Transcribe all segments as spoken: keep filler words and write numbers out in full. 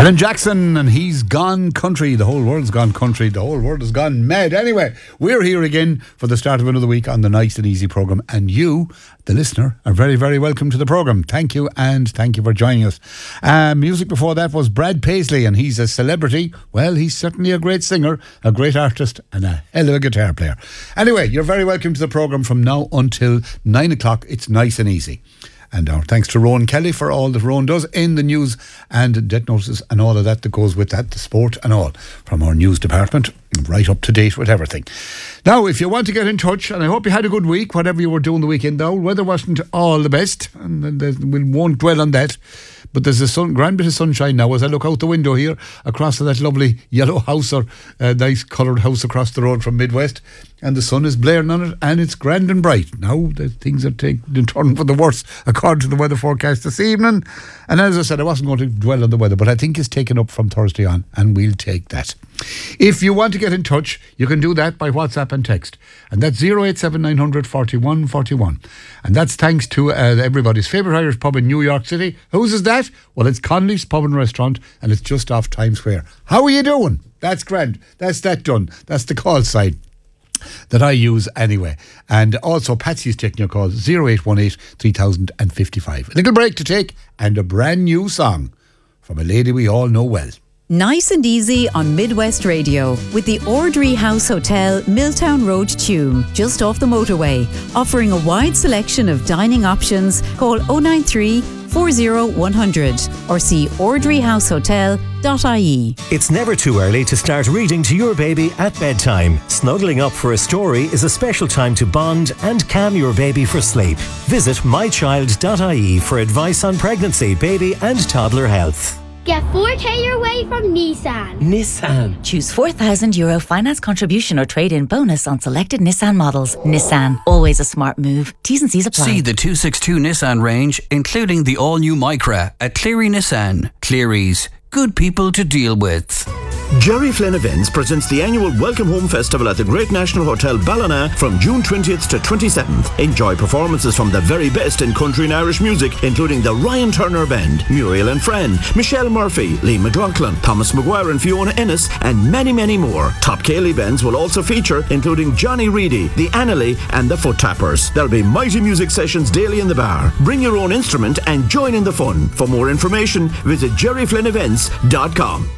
Alan Jackson, and he's gone country. The whole world's gone country. The whole world has gone mad. Anyway, we're here again for the start of another week on the Nice and Easy programme. And you, the listener, are very, very welcome to the programme. Thank you, and thank you for joining us. Uh, music before that was Brad Paisley, and he's a celebrity. Well, he's certainly a great singer, a great artist, and a hell of a guitar player. Anyway, you're very welcome to the programme from now until nine o'clock. It's Nice and Easy. And our thanks to Rowan Kelly for all that Rowan does in the news and debt notices and all of that that goes with that, the sport and all, from our news department, right up to date with everything. Now, if you want to get in touch, and I hope you had a good week, whatever you were doing the weekend, though, weather wasn't all the best, and we won't dwell on that. But there's a sun, grand bit of sunshine now as I look out the window here across to that lovely yellow house or uh, nice coloured house across the road from Midwest, and the sun is blaring on it and it's grand and bright. Now the things are taking a turn for the worse according to the weather forecast this evening. And as I said, I wasn't going to dwell on the weather, but I think it's taken up from Thursday on, and we'll take that. If you want to get in touch, you can do that by WhatsApp and text, and that's zero eight seven nine hundred forty-one forty-one, and that's thanks to uh, everybody's favourite Irish pub in New York City. Whose is that? Well, it's Connolly's Pub and Restaurant, and it's just off Times Square. How are you doing? That's grand. That's that done. That's the call sign that I use anyway. And also Patsy's taking your call, zero eight one eight three thousand fifty-five. A little break to take and a brand new song from a lady we all know well. Nice and Easy on Midwest Radio with the Ordry House Hotel, Milltown Road, Tuam, just off the motorway. Offering a wide selection of dining options. Call oh nine three, four oh one hundred or see ordry house hotel dot I E. It's never too early to start reading to your baby at bedtime. Snuggling up for a story is a special time to bond and calm your baby for sleep. Visit my child dot I E for advice on pregnancy, baby and toddler health. Get four K your way from Nissan. Nissan. Choose four thousand euro finance contribution or trade-in bonus on selected Nissan models. Nissan, always a smart move. T's and C's apply. See the two sixty-two Nissan range, including the all-new Micra at Cleary Nissan. Cleary's, good people to deal with. Jerry Flynn Events presents the annual Welcome Home Festival at the Great National Hotel Ballina from June twentieth to twenty-seventh. Enjoy performances from the very best in country and Irish music, including the Ryan Turner Band, Muriel and Friend, Michelle Murphy, Lee McLaughlin, Thomas Maguire and Fiona Ennis, and many, many more. Top Cayley bands will also feature, including Johnny Reedy, the Annalee and the Foot Tappers. There'll be mighty music sessions daily in the bar. Bring your own instrument and join in the fun. For more information, visit jerry flynn events dot com.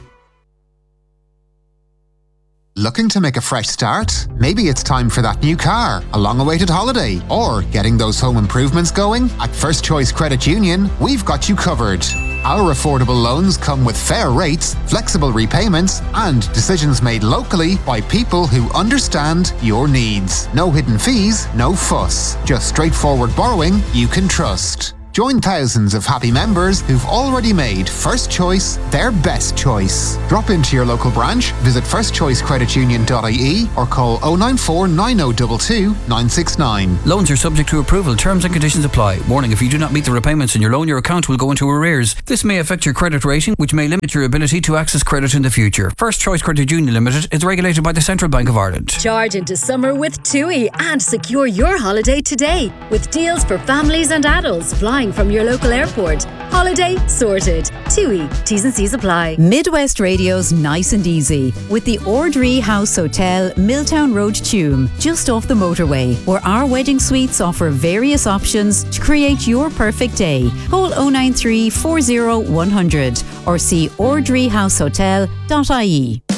Looking to make a fresh start? Maybe it's time for that new car, a long-awaited holiday, or getting those home improvements going? At First Choice Credit Union, we've got you covered. Our affordable loans come with fair rates, flexible repayments, and decisions made locally by people who understand your needs. No hidden fees, no fuss. Just straightforward borrowing you can trust. Join thousands of happy members who've already made First Choice their best choice. Drop into your local branch, visit first choice credit union dot I E or call oh nine four nine oh two two nine six nine. Loans are subject to approval. Terms and conditions apply. Warning, if you do not meet the repayments in your loan, your account will go into arrears. This may affect your credit rating, which may limit your ability to access credit in the future. First Choice Credit Union Limited is regulated by the Central Bank of Ireland. Charge into summer with TUI and secure your holiday today with deals for families and adults flying from your local airport. Holiday sorted. TUI. T's and C's apply. Midwest Radio's Nice and Easy with the Ordry House Hotel, Milltown Road, Tuam, just off the motorway, where our wedding suites offer various options to create your perfect day. Call oh nine three, four oh one hundred or see ordry house hotel dot I E.